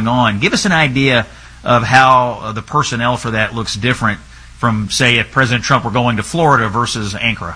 on. Give us an idea of how the personnel for that looks different from, say, if President Trump were going to Florida versus Ankara.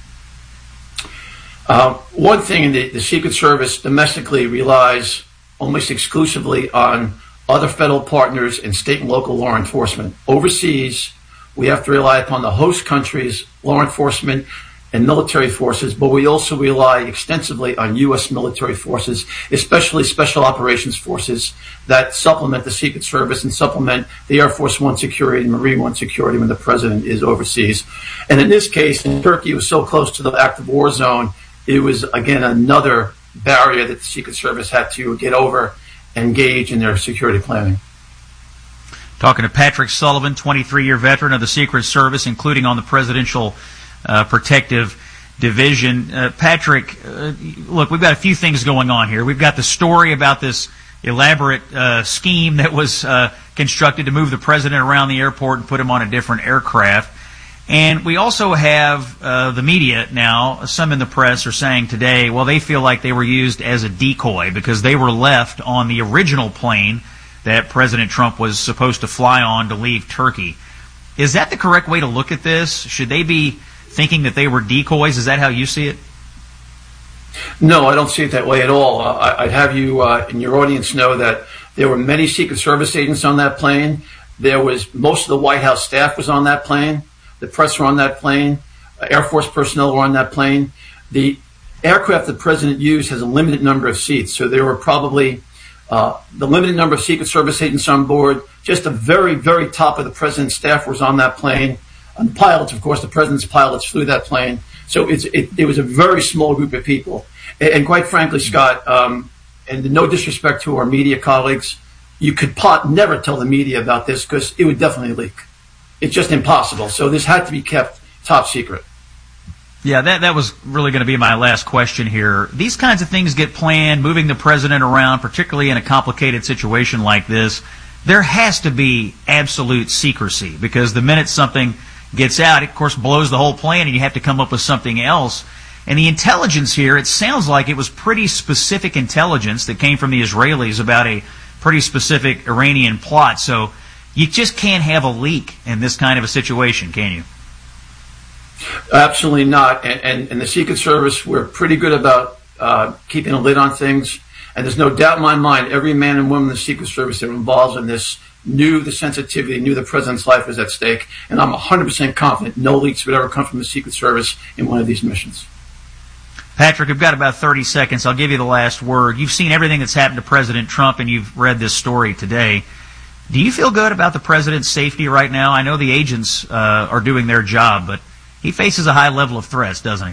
One thing, the Secret Service domestically relies almost exclusively on other federal partners and state and local law enforcement. Overseas, we have to rely upon the host country's law enforcement and military forces, but we also rely extensively on U.S. military forces, especially special operations forces that supplement the Secret Service and supplement the Air Force One security and Marine One security when the president is overseas. And in this case, in Turkey, was so close to the active war zone, it was, again, another barrier that the Secret Service had to get over and engage in their security planning. Talking to Patrick Sullivan, 23-year veteran of the Secret Service, including on the Presidential Protective Division. Patrick, look, we've got a few things going on here. We've got the story about this elaborate scheme that was constructed to move the president around the airport and put him on a different aircraft. And we also have the media now, some in the press are saying today, well, they feel like they were used as a decoy because they were left on the original plane that President Trump was supposed to fly on to leave Turkey. Is that the correct way to look at this? Should they be thinking that they were decoys? Is that how you see it? No, I don't see it that way at all. I'd have you and your audience know that there were many Secret Service agents on that plane. There was most of the White House staff was on that plane. The press were on that plane. Air Force personnel were on that plane. The aircraft the president used has a limited number of seats, so there were probably the limited number of Secret Service agents on board. Just the very, very top of the president's staff was on that plane. And the pilots, of course, the president's pilots flew that plane. So it was a very small group of people. And quite frankly, Scott, and no disrespect to our media colleagues, you could never tell the media about this because it would definitely leak. It's just impossible. So this had to be kept top secret. Yeah, that was really going to be my last question here. These kinds of things get planned, moving the president around, particularly in a complicated situation like this. There has to be absolute secrecy because the minute something gets out, it, of course, blows the whole plan and you have to come up with something else. And the intelligence here, it sounds like it was pretty specific intelligence that came from the Israelis about a pretty specific Iranian plot. So you just can't have a leak in this kind of a situation, can you? Absolutely not. And the Secret Service, we're pretty good about keeping a lid on things. And there's no doubt in my mind, every man and woman in the Secret Service that were involved in this knew the sensitivity, knew the president's life was at stake. And I'm 100% confident no leaks would ever come from the Secret Service in one of these missions. Patrick, we've got about 30 seconds. I'll give you the last word. You've seen everything that's happened to President Trump, and you've read this story today. Do you feel good about the president's safety right now? I know the agents are doing their job, but he faces a high level of threats, doesn't he?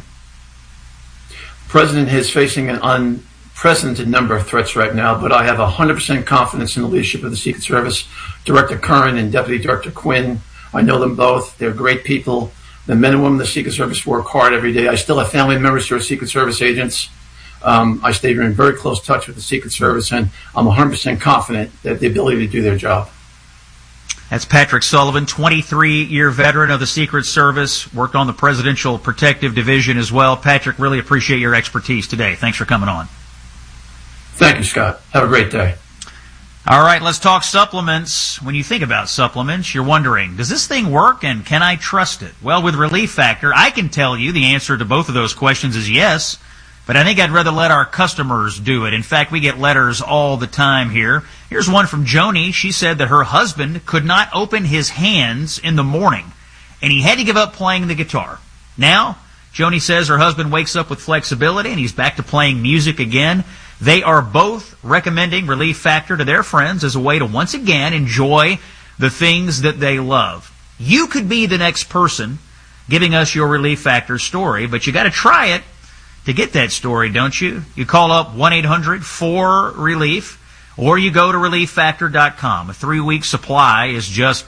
The president is facing an unprecedented number of threats right now, but I have 100% confidence in the leadership of the Secret Service. Director Curran and Deputy Director Quinn, I know them both. They're great people. The men and women of the Secret Service work hard every day. I still have family members who are Secret Service agents. I stay in very close touch with the Secret Service, and I'm 100% confident that the ability to do their job. That's Patrick Sullivan, 23-year veteran of the Secret Service, worked on the Presidential Protective Division as well. Patrick, really appreciate your expertise today. Thanks for coming on. Thank you, Scott. Have a great day. All right, let's talk supplements. When you think about supplements, you're wondering, does this thing work and can I trust it? Well, with Relief Factor, I can tell you the answer to both of those questions is yes. But I think I'd rather let our customers do it. In fact, we get letters all the time here. Here's one from Joni. She said that her husband could not open his hands in the morning, and he had to give up playing the guitar. Now, Joni says her husband wakes up with flexibility, and he's back to playing music again. They are both recommending Relief Factor to their friends as a way to once again enjoy the things that they love. You could be the next person giving us your Relief Factor story, but you got to try it to get that story, don't you? You call up 1-800-4RELIEF, or you go to ReliefFactor.com. A 3-week supply is just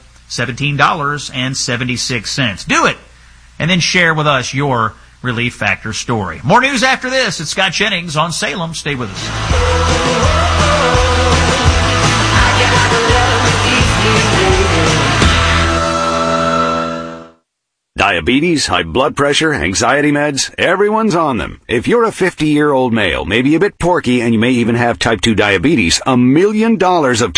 $17.76. Do it, and then share with us your Relief Factor story. More news after this. It's Scott Jennings on Salem. Stay with us. Diabetes, high blood pressure, anxiety meds, everyone's on them. If you're a 50-year-old male, maybe a bit porky, and you may even have type 2 diabetes, $1 million of